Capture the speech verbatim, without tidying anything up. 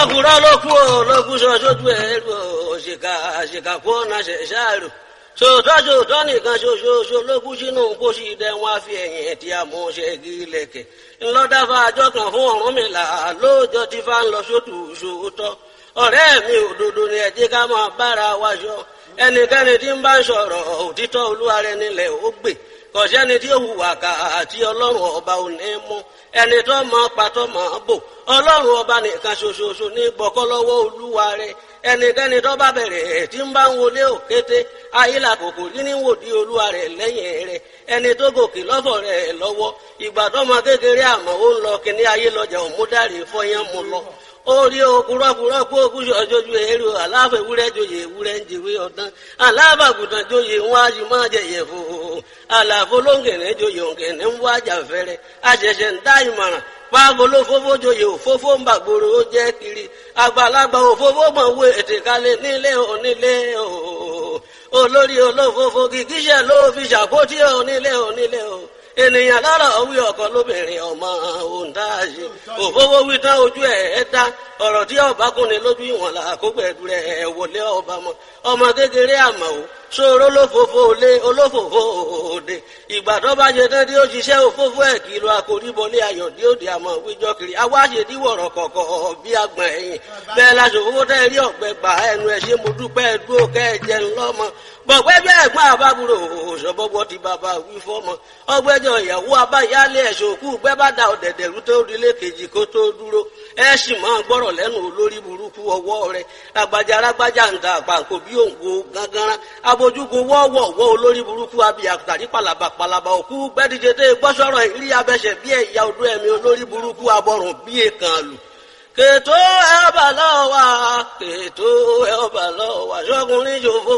òkúrọ́ ló kú o ló kú sọ sójú ẹ̀rù òṣìkà àṣìkà kú ọ̀nà ṣẹ̀ṣàrù sòótọ́ sòótọ́ nìkan ṣoṣooṣo ló kú sínú pósí dẹ́wọ́n á fi ẹ̀yìn tí a mọ̀ ṣe gílẹ̀kẹ̀ ńlọ́dáfà àjọ kan fún Ọ̀rúnmìlà lóòjọ́ tí fá ń lọ sótù sòótọ́ ọ̀rẹ́ mi òdodo ni ẹ jẹ́ ká máa bára wa ṣọ ẹnikẹ́ni tí ń bá ń sọ̀rọ̀ òtítọ́ olúwa rẹ̀ nílẹ̀ ó gbè kọ̀sẹ́ni tí ó hùwà ká àti ọlọ́run ọba ò ní mú ẹni tó mọ pàtó mọ bò ọlọ́run ọba nìkan ṣoṣooṣo ní gbọ́kọ́ lọ́wọ́ olúwa rẹ̀ ẹnikẹ́ni tó bá bẹ̀rẹ̀ tí ń bá ń wọlé òkété ayílà kòkò rí ní wòdí olúwa rẹ̀ lẹ́yìn rẹ̀ ẹni tó gòkè lọ́fọ̀ rẹ̀ lọ́wọ́ ìgbà tó mọ kékeré àmọ́ ó ń lọ kíní ayé lọ́jà òmúdàrí fọyán mu lọ orí okùrọ́kùrọ́ kó okùsù ọjọ́jú èrò aláfẹ́ ewúrẹ́ joyè ewúrẹ́ ń jèwé ọ̀dán alábàgùtàn joyè wọn a sì máa jẹyẹ fò àlàfo lóńgẹ̀rẹ́ joyè òǹgẹ̀rẹ́ ń wá jàfẹ́rẹ́ àṣẹ̀ṣẹ̀ ń dá ìmọ̀ràn pàgolo fófó joyè òfófó ń bàgbòrò ó jẹ́ kiri àgbàlagbà òfófó mọ̀ wé ètè kalẹ̀ nílé onílé o olórí olófófó kìkíṣẹ́ ló fi ṣàkótí onílé onílé o ènìyàn lọ́rọ̀ wí ọkọ lóbìnrin ọmọ òǹdáàṣe òfófó wí tán ojú ẹ̀ ẹ́ dá ọ̀rọ̀ tí ọba kúnni lójú ìwọ̀n là kó gbẹ̀dú rẹ̀ wọlé ọba mọ́ ọmọ kékeré àmọ́ ò ṣòro olófòfò lé olófòfò òde ìgbà tó bá ṣe tán tí ó ṣiṣẹ́ òfófó ẹ̀ kìlọ̀ àkóríbọlé ayọ̀ dí òde àmọ́ wíjọ́ kiri awáṣe díwọ̀rọ̀ kọ̀kọ̀ bí agbọ̀n ẹ̀yìn bẹ́ẹ̀ láṣọ òfófó tẹ́ rí ọ̀gbẹ́ gbà ẹnu ẹ̀ ṣe mo dúpẹ́ dúró kẹ́ ẹ jẹun lọ́mọ gbọ̀gbẹ́ bí ẹ̀gbọ́n àbábúrò òṣọ́bọ́gbọ́ ti bàbá wí fọ́mọ ọgbẹ́jọ ìyàwó abáyálé ẹ̀ṣọ́ òkú gbẹ́ bá da ọ̀dẹ̀dẹ̀rú tó rílé kejì kó tó dúró ẹ sì máa gbọ́rọ̀ lẹ́nu olórí burúkú ọwọ́ rẹ̀ ragbajà ragbajà ń ta àpàǹkò bí òǹgbò gángan abojúgun wọ́ọ̀wọ̀ wọ́ olórí burúkú abiyàtàrí palaba palaba òkú gbẹ́díje tẹ́ gbọ́sọ̀rọ̀ ìrí abẹ́sẹ̀ bí ẹ̀yà odó ẹ̀mí olórí burúkú abọ́rùn bí èkán lù kètò ẹ̀ ọba lọ́wọ́ kètò ẹ̀ ọba lọ́wọ́ ṣọ́kùnrin ṣòfò.